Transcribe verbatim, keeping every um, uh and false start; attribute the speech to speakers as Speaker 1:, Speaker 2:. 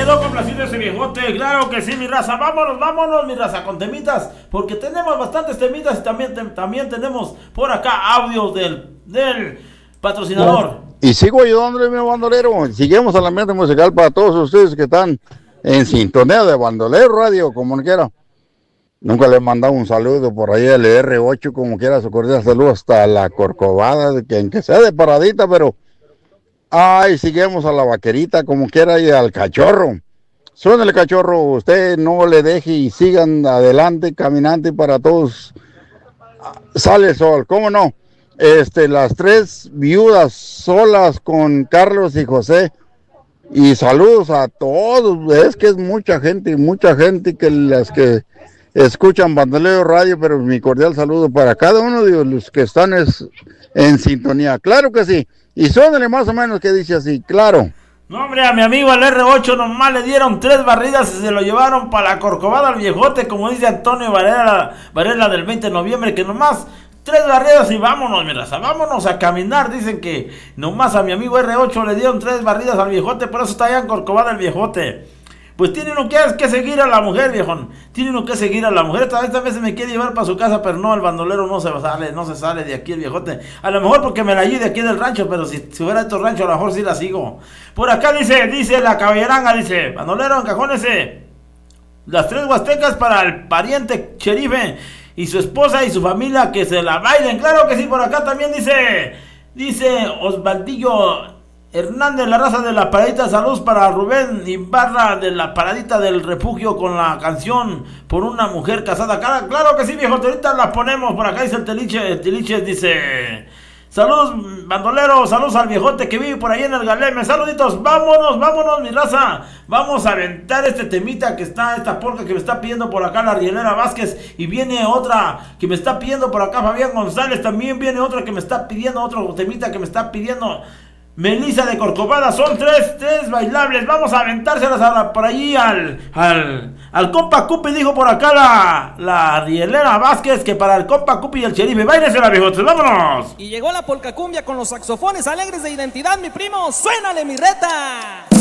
Speaker 1: quedó complacido ese viejote, claro que sí, mi raza. Vámonos, vámonos, mi raza, con temitas, porque tenemos bastantes temitas y también, te, también tenemos por acá audios del, del patrocinador.
Speaker 2: Y sigo ayudándole, mi bandolero. Seguimos al ambiente musical para todos ustedes que están en sintonía de Bandolero Radio, como quiera. Nunca le he mandado un saludo por ahí al R ocho, como quiera, su cordial saludo hasta la Corcovada, que aunque sea de paradita, pero ay, seguimos a la Vaquerita, como quiera, y al Cachorro. Suénale, Cachorro, usted no le deje y sigan adelante, caminante para todos. Sale el sol, ¿cómo no? Este, las tres viudas solas con Carlos y José. Y saludos a todos, es que es mucha gente, mucha gente que las que escuchan Bandolero Radio, pero mi cordial saludo para cada uno de los que están es, en sintonía, claro que sí, y suénale más o menos que dice así, claro.
Speaker 1: No, hombre, a mi amigo al R ocho nomás le dieron tres barridas y se lo llevaron para la Corcovada al viejote, como dice Antonio Varela, Varela del veinte de noviembre, que nomás tres barridas y vámonos, mi raza, vámonos a caminar. Dicen que nomás a mi amigo R ocho le dieron tres barridas al viejote, por eso está allá en Corcovada el viejote. Pues tiene uno que, que seguir a la mujer, viejón. Tiene uno que seguir a la mujer. Esta vez, esta vez se me quiere llevar para su casa, pero no, el bandolero no se sale, no se sale de aquí el viejote. A lo mejor porque me la lleve de aquí del rancho, pero si, si fuera de estos ranchos, a lo mejor sí la sigo. Por acá dice, dice la caballeranga, dice, bandolero, encajónese las tres huastecas para el pariente Cherife y su esposa y su familia, que se la bailen. Claro que sí, por acá también dice, dice Osvaldillo Hernández, la raza de la paradita, saludos para Rubén Ibarra de la paradita del refugio con la canción por una mujer casada. Claro, claro que sí, viejo, ahorita la ponemos. Por acá dice el Teliche, el Teliche dice, saludos bandolero, saludos al viejote que vive por ahí en el Galeme, saluditos, vámonos, vámonos mi raza, vamos a aventar este temita que está, esta polca que me está pidiendo por acá la Rielera Vázquez, y viene otra que me está pidiendo por acá Fabián González, también viene otra que me está pidiendo, otro temita que me está pidiendo Melissa de Corcovada. Son tres, tres bailables. Vamos a aventárselas ahora por allí al, al, al compa Cupi, dijo por acá la, la Rielera Vázquez, que para el compa Cupi y el Cherife. Báilesela, viejotes, vámonos.
Speaker 3: Y llegó la polca cumbia con los saxofones alegres de identidad, mi primo. Suénale, mi reta.